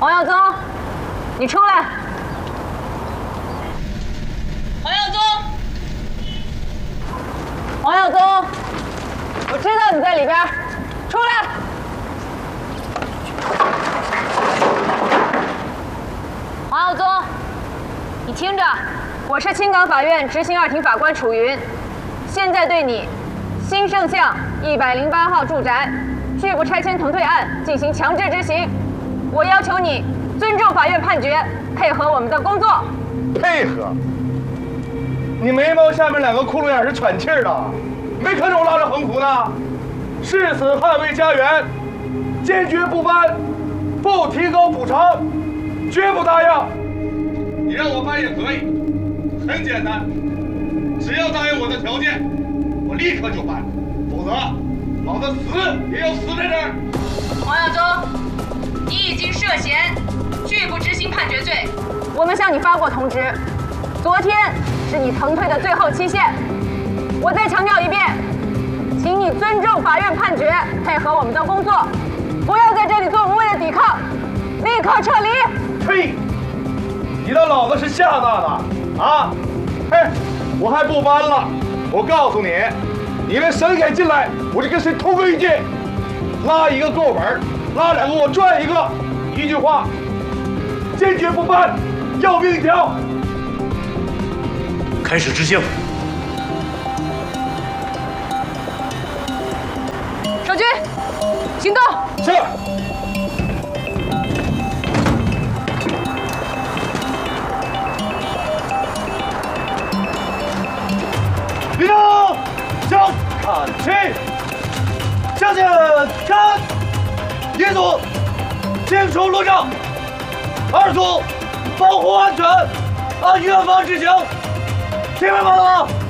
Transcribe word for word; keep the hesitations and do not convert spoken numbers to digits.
黄耀宗，你出来！黄耀宗，黄耀宗，我知道你在里边，出来！黄耀宗，你听着，我是青港法院执行二庭法官楚云，现在对你新盛巷一百零八号住宅拒不拆迁腾退案进行强制执行。我要求你尊重法院判决，配合我们的工作。 配合？你眉毛下面两个窟窿眼是喘气儿的，没看着我拉着横幅呢？誓死捍卫家园，坚决不搬，不提高补偿，绝不答应。你让我搬也可以，很简单，只要答应我的条件，我立刻就搬，否则老子死也要死在这儿。 黄耀宗，你已经涉嫌拒不执行判决罪，我们向你发过通知，昨天是你腾退的最后期限。我再强调一遍，请你尊重法院判决，配合我们的工作，不要在这里做无谓的抵抗，立刻撤离。 呸！你当老子是吓大的啊？嘿，我还不搬了！我告诉你，你们谁敢进来，我就跟谁同归于尽。拉一个够本，拉两个我赚一个。一句话，坚决不搬，要命一条。 开始执行。 守军，行动！ 是。立正，向看齐，向前看。一组清楚落账，二组保护安全，按院方执行。听明白了吗？